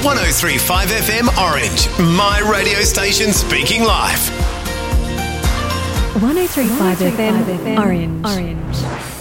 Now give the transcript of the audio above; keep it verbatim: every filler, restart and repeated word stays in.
one oh three point five F M Orange, my radio station speaking live. one oh three point five F M Orange. Orange.